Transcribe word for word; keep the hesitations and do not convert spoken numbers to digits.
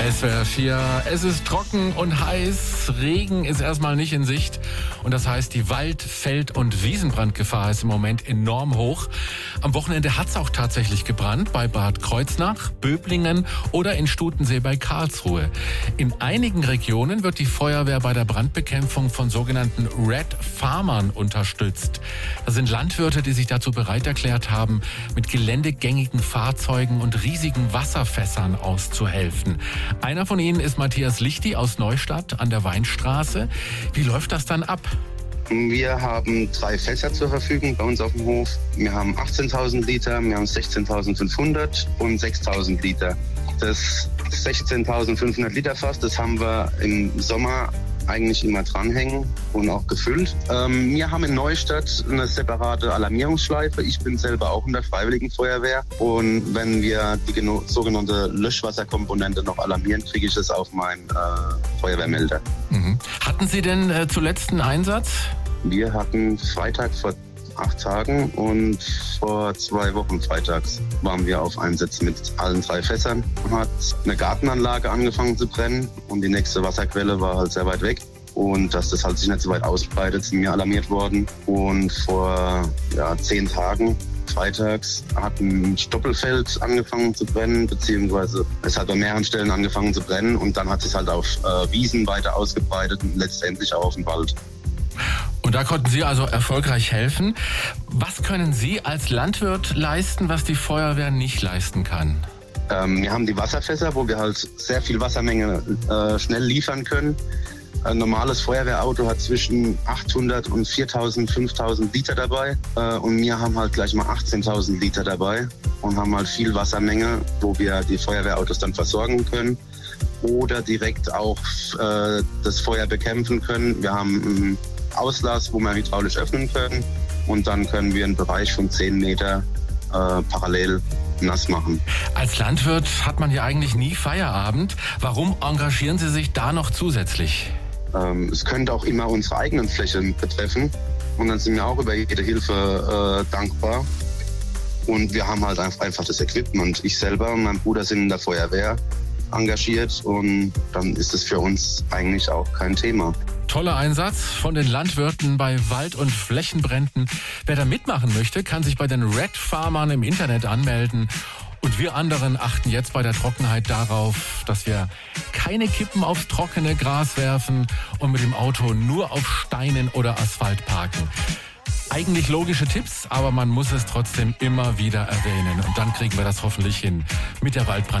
S W R vier, es ist trocken und heiß, Regen ist erstmal nicht in Sicht und das heißt, die Wald-, Feld- und Wiesenbrandgefahr ist im Moment enorm hoch. Am Wochenende hat es auch tatsächlich gebrannt, bei Bad Kreuznach, Böblingen oder in Stutensee bei Karlsruhe. In einigen Regionen wird die Feuerwehr bei der Brandbekämpfung von sogenannten Red Farmern unterstützt. Das sind Landwirte, die sich dazu bereit erklärt haben, mit geländegängigen Fahrzeugen und riesigen Wasserfässern auszuhelfen. Einer von ihnen ist Matthias Lichti aus Neustadt an der Weinstraße. Wie läuft das dann ab? Wir haben drei Fässer zur Verfügung bei uns auf dem Hof. Wir haben achtzehntausend Liter, wir haben sechzehntausendfünfhundert und sechstausend Liter. Das sechzehntausendfünfhundert Liter Fass, das haben wir im Sommer eigentlich immer dranhängen und auch gefüllt. Ähm, wir haben in Neustadt eine separate Alarmierungsschleife. Ich bin selber auch in der Freiwilligen Feuerwehr. Und wenn wir die geno- sogenannte Löschwasserkomponente noch alarmieren, kriege ich das auf meinen äh, Feuerwehrmelder. Mhm. Hatten Sie denn äh, zuletzt einen Einsatz? Wir hatten Freitag vor acht Tagen und vor zwei Wochen freitags waren wir auf Einsätzen mit allen drei Fässern. Hat eine Gartenanlage angefangen zu brennen und die nächste Wasserquelle war halt sehr weit weg. Und dass das halt sich nicht so weit ausbreitet, sind wir alarmiert worden. Und vor ja, zehn Tagen freitags hat ein Stoppelfeld angefangen zu brennen, beziehungsweise es hat an mehreren Stellen angefangen zu brennen und dann hat es halt auf äh, Wiesen weiter ausgebreitet und letztendlich auch auf den Wald. Und da konnten Sie also erfolgreich helfen. Was können Sie als Landwirt leisten, was die Feuerwehr nicht leisten kann? Ähm, wir haben die Wasserfässer, wo wir halt sehr viel Wassermenge äh, schnell liefern können. Ein normales Feuerwehrauto hat zwischen achthundert und viertausend, fünftausend Liter dabei. Äh, und wir haben halt gleich mal achtzehntausend Liter dabei und haben halt viel Wassermenge, wo wir die Feuerwehrautos dann versorgen können oder direkt auch äh, das Feuer bekämpfen können. Wir haben einen Auslass, wo wir hydraulisch öffnen können und dann können wir einen Bereich von zehn Meter äh, parallel nass machen. Als Landwirt hat man ja eigentlich nie Feierabend. Warum engagieren Sie sich da noch zusätzlich? Ähm, es könnte auch immer unsere eigenen Flächen betreffen und dann sind wir auch über jede Hilfe äh, dankbar. Und wir haben halt einfach das Equipment. Ich selber und mein Bruder sind in der Feuerwehr engagiert und dann ist es für uns eigentlich auch kein Thema. Toller Einsatz von den Landwirten bei Wald- und Flächenbränden. Wer da mitmachen möchte, kann sich bei den Red Farmern im Internet anmelden. Und wir anderen achten jetzt bei der Trockenheit darauf, dass wir keine Kippen aufs trockene Gras werfen und mit dem Auto nur auf Steinen oder Asphalt parken. Eigentlich logische Tipps, aber man muss es trotzdem immer wieder erwähnen. Und dann kriegen wir das hoffentlich hin mit der Waldbrand.